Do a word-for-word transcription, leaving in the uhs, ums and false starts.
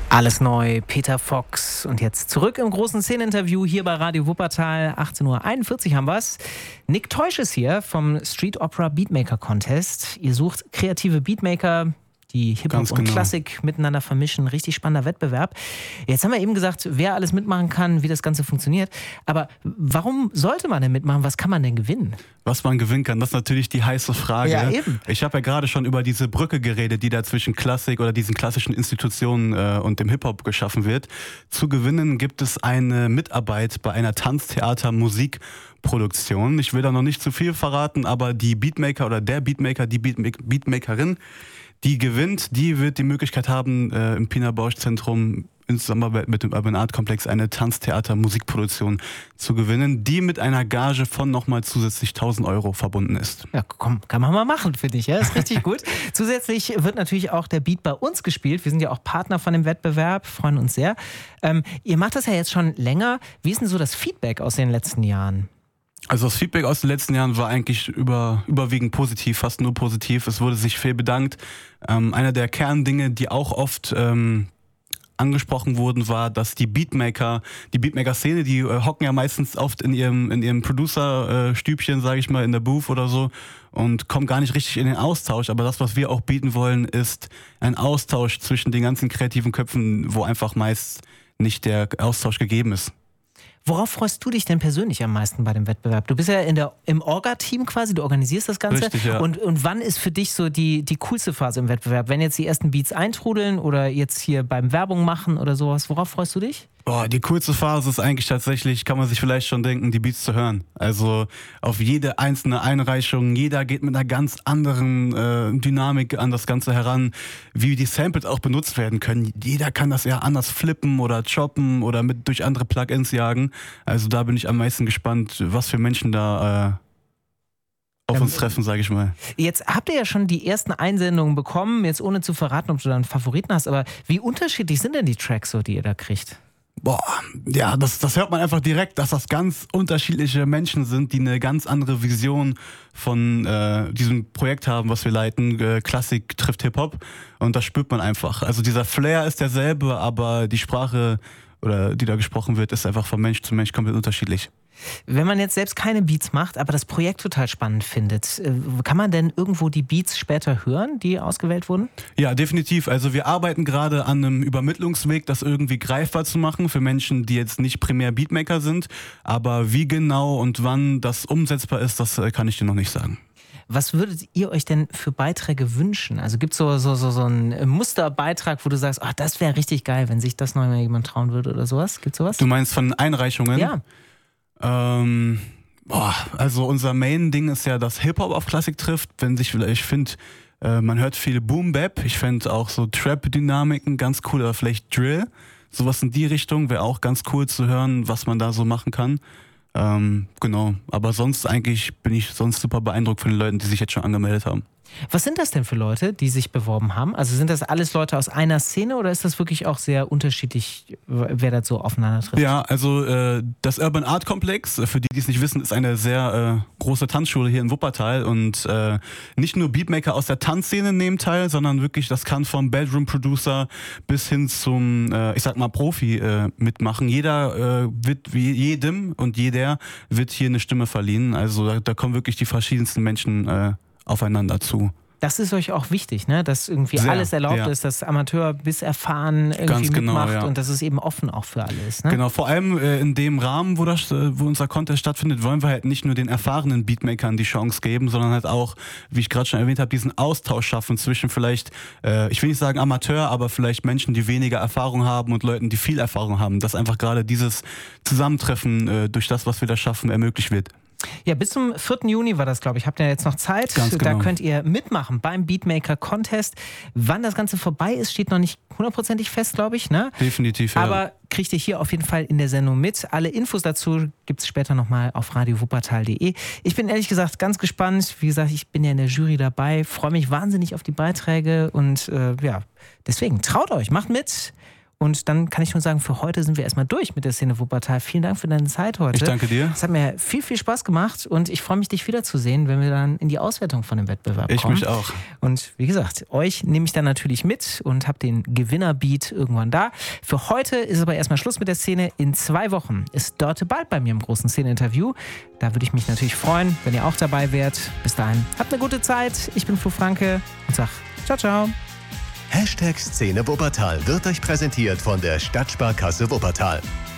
Alles neu, Peter Fox. Und jetzt zurück im großen Szeneninterview hier bei Radio Wuppertal. achtzehn Uhr einundvierzig haben wir's. Nick Teusch ist hier vom Street Opera Beatmaker Contest. Ihr sucht kreative Beatmaker, die Hip-Hop Ganz und genau. Klassik miteinander vermischen. Richtig spannender Wettbewerb. Jetzt haben wir eben gesagt, wer alles mitmachen kann, wie das Ganze funktioniert. Aber warum sollte man denn mitmachen? Was kann man denn gewinnen? Was man gewinnen kann, das ist natürlich die heiße Frage. Ja, eben. Ich habe ja gerade schon über diese Brücke geredet, die da zwischen Klassik oder diesen klassischen Institutionen äh, und dem Hip-Hop geschaffen wird. Zu gewinnen gibt es eine Mitarbeit bei einer Tanztheater-Musikproduktion. Ich will da noch nicht zu viel verraten, aber die Beatmaker oder der Beatmaker, die Beatma- Beatmakerin, die gewinnt, die wird die Möglichkeit haben, äh, im Pina Bausch Zentrum in Zusammenarbeit mit dem Urban Art Komplex eine Tanztheater-Musikproduktion zu gewinnen, die mit einer Gage von nochmal zusätzlich tausend Euro verbunden ist. Ja, komm, kann man mal machen, finde ich. Ja, ist richtig gut. Zusätzlich wird natürlich auch der Beat bei uns gespielt. Wir sind ja auch Partner von dem Wettbewerb, freuen uns sehr. Ähm, ihr macht das ja jetzt schon länger. Wie ist denn so das Feedback aus den letzten Jahren? Also das Feedback aus den letzten Jahren war eigentlich über, überwiegend positiv, fast nur positiv. Es wurde sich viel bedankt. Ähm, einer der Kerndinge, die auch oft ähm, angesprochen wurden, war, dass die Beatmaker, die Beatmaker-Szene, die äh, hocken ja meistens oft in ihrem, in ihrem Producer-Stübchen, sage ich mal, in der Booth oder so und kommen gar nicht richtig in den Austausch. Aber das, was wir auch bieten wollen, ist ein Austausch zwischen den ganzen kreativen Köpfen, wo einfach meist nicht der Austausch gegeben ist. Worauf freust du dich denn persönlich am meisten bei dem Wettbewerb? Du bist ja in der, im Orga-Team quasi, du organisierst das Ganze. Richtig, ja. Und, und wann ist für dich so die, die coolste Phase im Wettbewerb? Wenn jetzt die ersten Beats eintrudeln oder jetzt hier beim Werbung machen oder sowas, worauf freust du dich? Boah, die coolste Phase ist eigentlich tatsächlich, kann man sich vielleicht schon denken, die Beats zu hören. Also auf jede einzelne Einreichung, jeder geht mit einer ganz anderen äh, Dynamik an das Ganze heran, wie die Samples auch benutzt werden können. Jeder kann das ja anders flippen oder choppen oder mit durch andere Plugins jagen. Also da bin ich am meisten gespannt, was für Menschen da äh, auf uns treffen, sage ich mal. Jetzt habt ihr ja schon die ersten Einsendungen bekommen, jetzt ohne zu verraten, ob du da einen Favoriten hast, aber wie unterschiedlich sind denn die Tracks so, die ihr da kriegt? Boah, ja, das, das hört man einfach direkt, dass das ganz unterschiedliche Menschen sind, die eine ganz andere Vision von äh, diesem Projekt haben, was wir leiten. Äh, Klassik trifft Hip-Hop und das spürt man einfach. Also dieser Flair ist derselbe, aber die Sprache, oder die da gesprochen wird, ist einfach von Mensch zu Mensch komplett unterschiedlich. Wenn man jetzt selbst keine Beats macht, aber das Projekt total spannend findet, kann man denn irgendwo die Beats später hören, die ausgewählt wurden? Ja, definitiv. Also wir arbeiten gerade an einem Übermittlungsweg, das irgendwie greifbar zu machen für Menschen, die jetzt nicht primär Beatmaker sind. Aber wie genau und wann das umsetzbar ist, das kann ich dir noch nicht sagen. Was würdet ihr euch denn für Beiträge wünschen? Also gibt es so, so, so, so einen Musterbeitrag, wo du sagst, ach, das wäre richtig geil, wenn sich das noch mal jemand trauen würde oder sowas? Gibt's sowas? Du meinst von Einreichungen? Ja. Ähm, boah, also unser Main-Ding ist ja, dass Hip-Hop auf Klassik trifft. Wenn sich, ich finde, äh, man hört viel Boom-Bap. Ich fände auch so Trap-Dynamiken ganz cool, oder vielleicht Drill. Sowas in die Richtung wäre auch ganz cool zu hören, was man da so machen kann. Ähm, genau, aber sonst eigentlich bin ich sonst super beeindruckt von den Leuten, die sich jetzt schon angemeldet haben. Was sind das denn für Leute, die sich beworben haben? Also sind das alles Leute aus einer Szene oder ist das wirklich auch sehr unterschiedlich, wer das so aufeinander trifft? Ja, also äh, das Urban Art Komplex, für die, die es nicht wissen, ist eine sehr äh, große Tanzschule hier in Wuppertal und äh, nicht nur Beatmaker aus der Tanzszene nehmen teil, sondern wirklich, das kann vom Bedroom Producer bis hin zum, äh, ich sag mal, Profi äh, mitmachen. Jeder äh, wird, wie jedem und jeder wird hier eine Stimme verliehen. Also da, da kommen wirklich die verschiedensten Menschen äh, aufeinander zu. Das ist euch auch wichtig, ne? Dass irgendwie Sehr, alles erlaubt ja. ist, dass Amateur bis erfahren irgendwie Ganz genau, mitmacht ja. und dass es eben offen auch für alle ist. Ne? Genau, vor allem äh, in dem Rahmen, wo, das, äh, wo unser Contest stattfindet, wollen wir halt nicht nur den erfahrenen Beatmakern die Chance geben, sondern halt auch, wie ich gerade schon erwähnt habe, diesen Austausch schaffen zwischen vielleicht, äh, ich will nicht sagen Amateur, aber vielleicht Menschen, die weniger Erfahrung haben und Leuten, die viel Erfahrung haben, dass einfach gerade dieses Zusammentreffen äh, durch das, was wir da schaffen, ermöglicht wird. Ja, bis zum vierten Juni war das, glaube ich. Habt ihr jetzt noch Zeit? Ganz genau. Da könnt ihr mitmachen beim Beatmaker Contest. Wann das Ganze vorbei ist, steht noch nicht hundertprozentig fest, glaube ich. Ne? Definitiv, ja. Aber kriegt ihr hier auf jeden Fall in der Sendung mit. Alle Infos dazu gibt es später nochmal auf radio wuppertal punkt de. Ich bin ehrlich gesagt ganz gespannt. Wie gesagt, ich bin ja in der Jury dabei. Freue mich wahnsinnig auf die Beiträge. Und äh, ja, deswegen traut euch, macht mit. Und dann kann ich nur sagen, für heute sind wir erstmal durch mit der Szene Wuppertal. Vielen Dank für deine Zeit heute. Ich danke dir. Es hat mir viel, viel Spaß gemacht und ich freue mich, dich wiederzusehen, wenn wir dann in die Auswertung von dem Wettbewerb ich kommen. Ich mich auch. Und wie gesagt, euch nehme ich dann natürlich mit und habe den Gewinnerbeat irgendwann da. Für heute ist aber erstmal Schluss mit der Szene. In zwei Wochen ist Dörte bald bei mir im großen Szeneninterview. Da würde ich mich natürlich freuen, wenn ihr auch dabei wärt. Bis dahin, habt eine gute Zeit. Ich bin Flo Franke und sag ciao, ciao. Hashtag Szene Wuppertal wird euch präsentiert von der Stadtsparkasse Wuppertal.